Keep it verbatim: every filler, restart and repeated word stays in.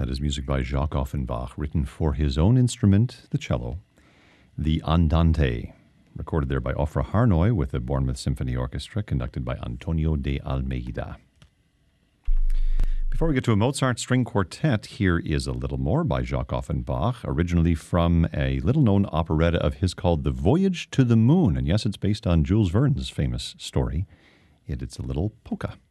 That is music by Jacques Offenbach, written for his own instrument, the cello, the Andante, recorded there by Ofra Harnoy with the Bournemouth Symphony Orchestra, conducted by Antonio de Almeida. Before we get to a Mozart string quartet, here is a little more by Jacques Offenbach, originally from a little-known operetta of his called The Voyage to the Moon. And yes, it's based on Jules Verne's famous story. It, it's a little polka.